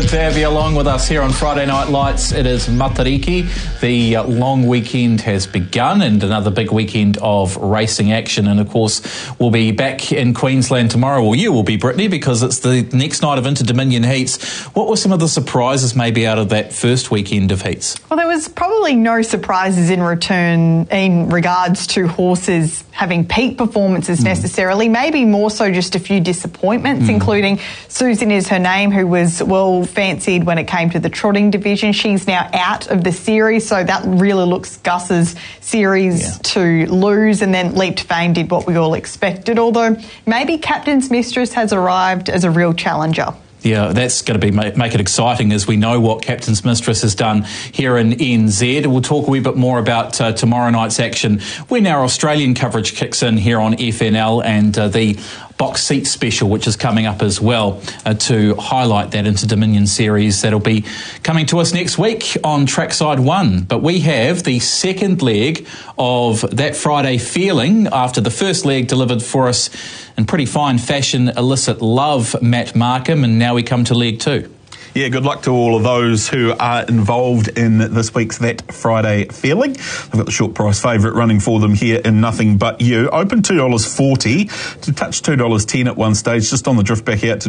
good to have you along with us here on Friday Night Lights. It is Matariki. The long weekend has begun and another big weekend of racing action. And, of course, we'll be back in Queensland tomorrow. Well, you will be, Brittany, because it's the next night of Inter-Dominion heats. What were some of the surprises maybe out of that first weekend of heats? Well, there was probably no surprises in regards to horses having peak performances necessarily. Maybe more so just a few disappointments, including Susan Is Her Name, who was well fancied when it came to the trotting division. She's now out of the series, so that really looks Gus's series to lose, and then Leap to Fame did what we all expected, although maybe Captain's Mistress has arrived as a real challenger. Yeah, that's going to be make it exciting as we know what Captain's Mistress has done here in NZ. We'll talk a wee bit more about tomorrow night's action when our Australian coverage kicks in here on FNL, and the box seat special, which is coming up as well, to highlight that Inter-Dominion series that'll be coming to us next week on Trackside 1. But we have the second leg of that Friday feeling after the first leg delivered for us in pretty fine fashion, Illicit Love, Matt Markham, and now we come to leg 2. Yeah, good luck to all of those who are involved in this week's That Friday Feeling. I've got the short price favourite running for them here in Nothing But You. Open $2.40 to touch $2.10 at one stage, just on the drift back out to